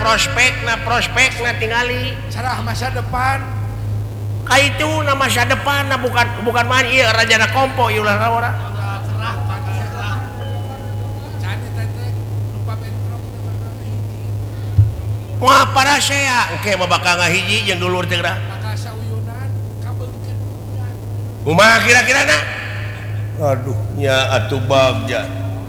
prospekna tinggali cerah masa depan itu nama masa depan bukan main iya rajana kompo ieu ulah ora cerah cani teh lupa bentrok wah para saya engke mah bakal ngahiji jeung dulur teh geura bakal sauyunan kabeungkeun kumaha kira-kirana aduh nya atuh bagja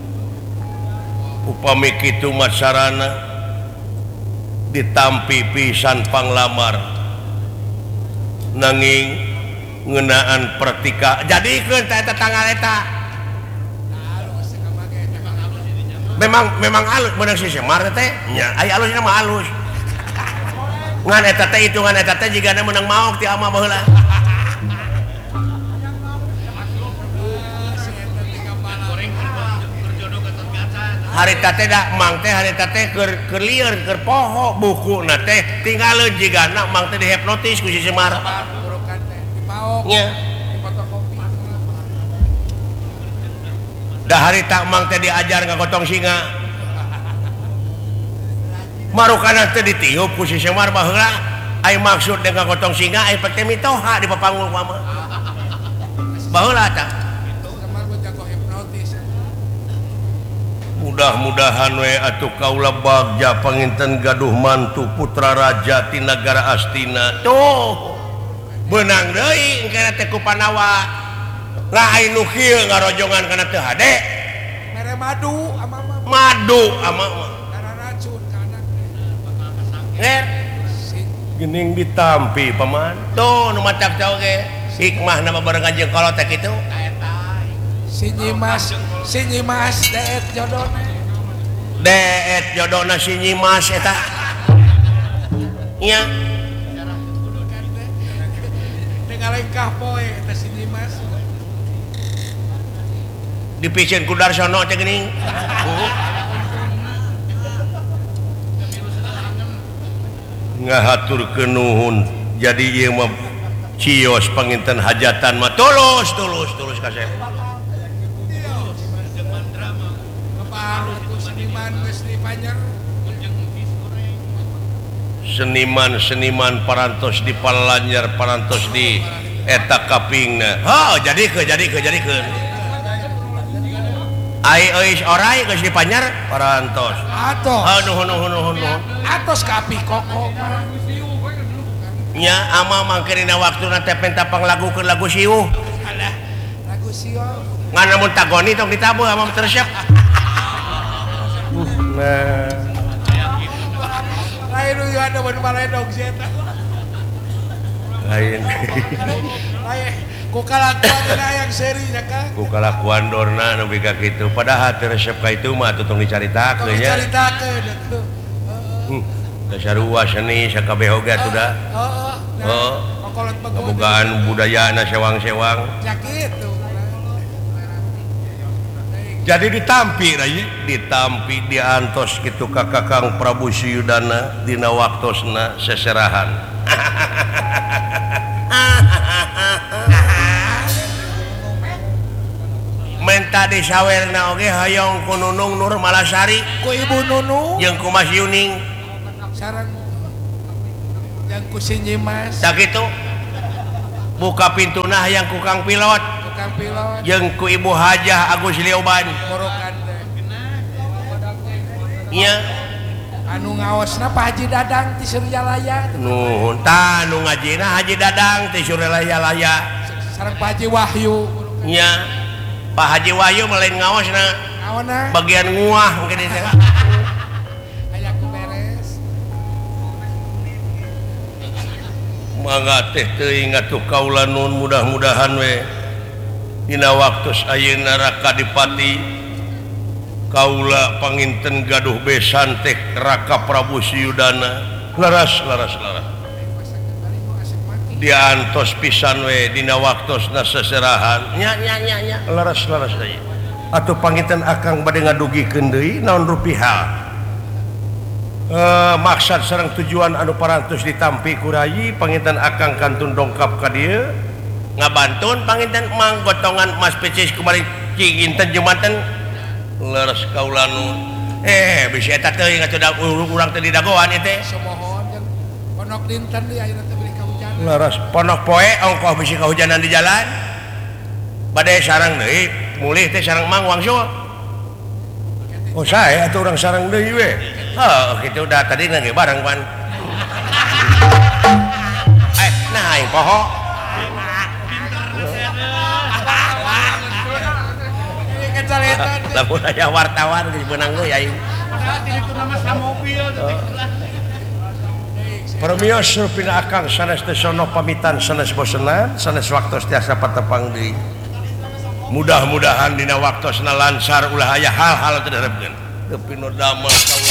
upami kitu mah sarana ditampi pisan panglamar nanging ngeunaan pertika jadikeun eta tanggal eta memang alus bener si Semar teh nya aya alusna mah alus ngan eta teh hitungan eta teh jigana meunang maok ti ama baheula harita teh da mang teh harita teh keur lieur keur poho bukuna teh tinggalin jigana mang teh dihipnotis ku si Semar nya da harita mang teh diajar ngagotong singa marukana teh ditiup ku si Semar baheula ai maksud dengan ngagotong singa ai pete mitoha di papanggul mama baheula tah mudah-mudahan we atuh kaula bagja panginten gaduh mantu putra raja ti nagara Astina tuh beunang deui engke teh ku Panawa lain nu kieu ngarojongan kana teu hade mere madu ama mah racun kana nger geuning ditampi paman tuh nu macak jauh ge hikmah nama barengan jeung kolot teh kitu si nyimas deet jodona si nyimas eta nya dengalengkah poe eta si nyimas dipikeun ku Darsono teh geuning ngahaturkeun nuhun jadi ieu mah cios panginten hajatan mah tulus kasih seniman parantos di Palanyar parantos di eta kapingna jadikeun ai euis orai geus dipanyar parantos nuhun atos kapih koko nya ama mangkerina waktuna teh penta panglagukeun lagu siuh lagu siuh ngana mun tagoni tong ditabuh ama teresep nah lain nu ada mun baledog eta lain ku kalakuan aya yang seri nya Kang ku kalakuan dorna nu bika kitu padahal teu resep ka itu mah atuh tong dicaritakeun nya dicaritakeun atuh sarua seni sakabeh oge atuh da heeh kabogaan budayana sewang-sewang nya kitu jadi ditampi diantos kitu ka Kakang Prabu Suyudana dina waktosna seserahan menta disawerna oge hayong ku Nunung Nur Malasari ku Ibu Nunung jeung ku Mas Yuning sareng yang ku si Nyimas tak kitu buka pintuna hayang ku Kang Pilot jeung ku Ibu Hajah Agus Lioban morokan teh nya anu ngaosna Pak Haji Dadang ti Suryalaya nuhun tah nu ngajina Haji Dadang ti Suryalaya sareng Pak Haji Wahyu nya Pak Haji Wahyu melain ngaosna ngaona bagian nguah mungkin teh aya ku beres mangga teh teuing atuh kaula nun mudah-mudahan we dina waktos ayeuna Raka Dipati kaula panginten gaduh besan teh Raka Prabu Suyudana laras diantos pisan we dina waktosna seserahan nya laras deui atuh panginten akang bade ngadugikeun deui naon rupiah maksud sareng tujuan anu parantos ditampi ku rayi panginten akang kantun dongkap ka dieu ngabantun panginten manggotongan Mas Pecis kemarin ciginten jumatan leres kaula nu bisa eta teuing atuh da urang teh di dagoan ieu teh. Semohon jeung ponok dinten di ayeuna teh beli kahujanan. Laras ponok poe ongkoh bisi kahujanan di jalan. Bade sareng deui, mulih teh sareng mang wangsul. Oh saya atuh urang sareng deui we. Heuh kitu da tadi ge bareng pan. Nah aing poho. Lamun aya wartawan geus beunang deui aing. Permios rupina akang sanes teh sono pamitan sanes bosenan sanes waktos tiasa patepang deui. Mudah-mudahan dina waktosna lancar ulah aya hal-hal teu diharepkeun. Teu pinu damel